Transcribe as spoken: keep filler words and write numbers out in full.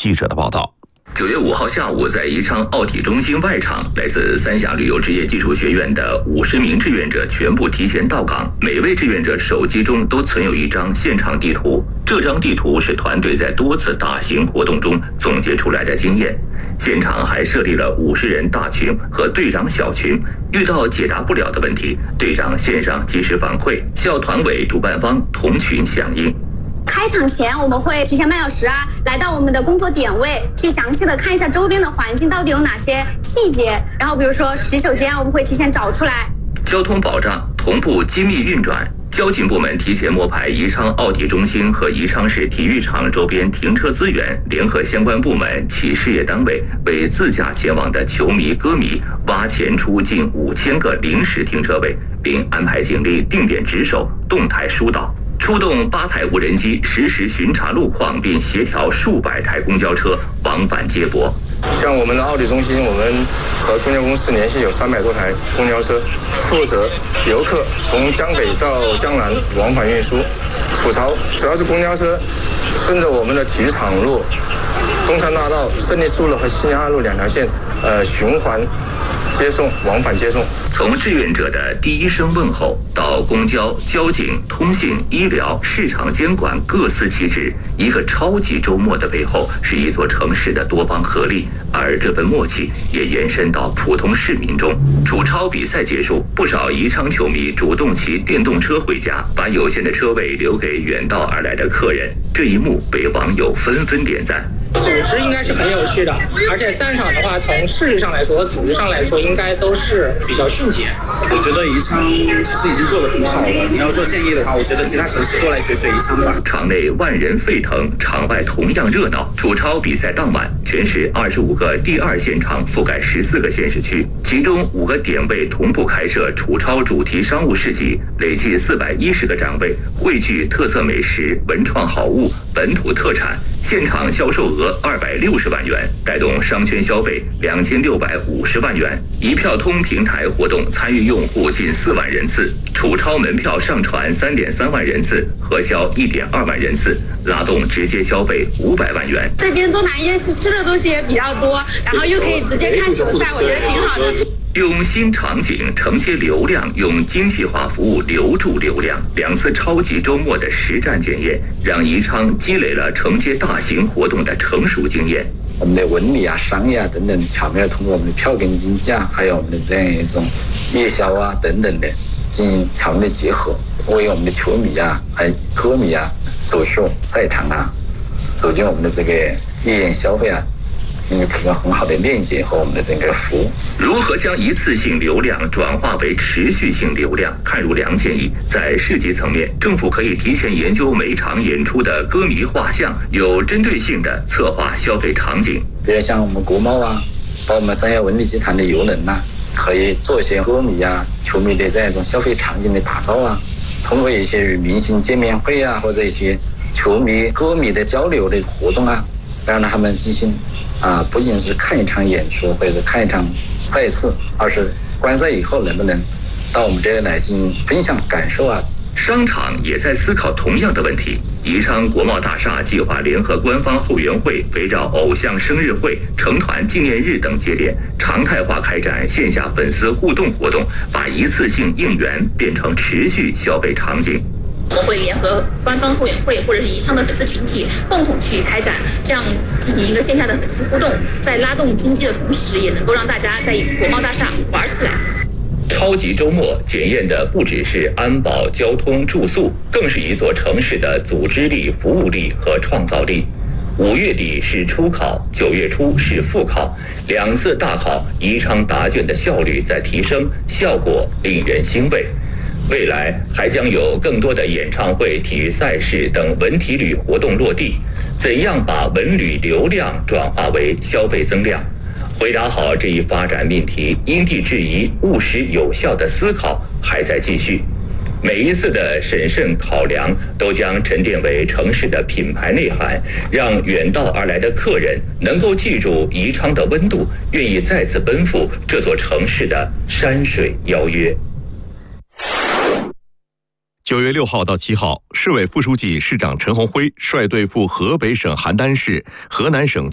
记者的报道。 九月五号下午，在宜昌奥体中心外场，来自三峡旅游职业技术学院的五十名志愿者全部提前到岗。每位志愿者手机中都存有一张现场地图，这张地图是团队在多次大型活动中总结出来的经验。现场还设立了五十人大群和队长小群，遇到解答不了的问题，队长线上及时反馈，校团委主办方同群响应。 开场前我们会提前半小时啊，来到我们的工作点位，去详细的看一下周边的环境到底有哪些细节，然后比如说洗手间我们会提前找出来。 交通保障同步精密运转，交警部门提前摸排宜昌奥体中心和宜昌市体育场周边停车资源，联合相关部门企事业单位，为自驾前往的球迷歌迷挖潜出近五千个临时停车位，并安排警力定点值守，动态疏导。出动八台无人机实时巡查路况，并协调数百台公交车往返接驳。 像我们的奥体中心，我们和公交公司联系有三百多台公交车，负责游客从江北到江南往返运输。楚巢主要是公交车顺着我们的体育场路、东山大道、胜利树路和新安路两条线，呃，循环接送，往返接送。 从志愿者的第一声问候到公交、交警、通信、医疗、市场监管各司其职，一个超级周末的背后是一座城市的多方合力，而这份默契也延伸到普通市民中。楚超比赛结束，不少宜昌球迷主动骑电动车回家，把有限的车位留给远道而来的客人，这一幕被网友纷纷点赞。 组织应该是很有趣的，而且三场的话，从事实上来说和组织上来说，应该都是比较迅捷。 我觉得宜昌其实已经做得很好了。你要说建议的话，我觉得其他城市都来学学宜昌吧。 场内万人沸腾，场外同样热闹。楚超比赛当晚，全市二十五个第二现场覆盖十四个县市区，其中五个点位同步开设楚超主题商务市集，累计四百一十个展位，汇聚特色美食、文创好物、本土特产。现场销售额二百六十万元，带动商圈消费两千六百五十万元。一票通平台活动参与用户近四万人次，楚超门票上传三点三万人次，核销一点二万人次，拉动直接消费五百万元。 这边东南夜市吃的东西也比较多，然后又可以直接看球赛，我觉得挺好的。 用新场景承接流量，用精细化服务留住流量。两次超级周末的实战检验，让宜昌积累了承接大型活动的成熟经验。 我们的文旅啊、商业啊等等，巧妙通过我们的票根经济啊，还有我们的这样一种夜宵啊等等的进行巧妙的结合，为我们的球迷啊、还有歌迷啊走秀赛场啊，走进我们的这个夜宴消费啊，因为提供很好的链接和我们的这个服务。 如何将一次性流量转化为持续性流量，看如梁建议。在市级层面，政府可以提前研究每场演出的歌迷画像，有针对性的策划消费场景。 比如像我们国贸啊，包括我们三亚文旅集团的游轮呐、啊，可以做一些歌迷啊、球迷的这样一种消费场景的打造啊，通过一些与明星见面会啊，或者一些球迷、歌迷的交流的活动啊，让他们进行。啊，不仅是看一场演出或者看一场赛事，而是观赛以后能不能到我们这里来进行分享感受啊。 商场也在思考同样的问题。宜昌国贸大厦计划联合官方后援会，围绕偶像生日会、成团纪念日等节点，常态化开展线下粉丝互动活动，把一次性应援变成持续消费场景。 我们会联合官方后援会或者是宜昌的粉丝群体，共同去开展，这样进行一个线下的粉丝互动，在拉动经济的同时，也能够让大家在国贸大厦玩起来。 超级周末检验的不只是安保、交通、住宿，更是一座城市的组织力、服务力和创造力。五月底是初考，九月初是复考，两次大考，宜昌答卷的效率在提升，效果令人欣慰。未来还将有更多的演唱会、体育赛事等文体旅活动落地，怎样把文旅流量转化为消费增量？回答好这一发展命题，因地制宜、务实有效的思考还在继续。每一次的审慎考量，都将沉淀为城市的品牌内涵，让远道而来的客人能够记住宜昌的温度，愿意再次奔赴这座城市的山水邀约。 九月六号到七号，市委副书记、市长陈鸿辉率队赴河北省邯郸市、河南省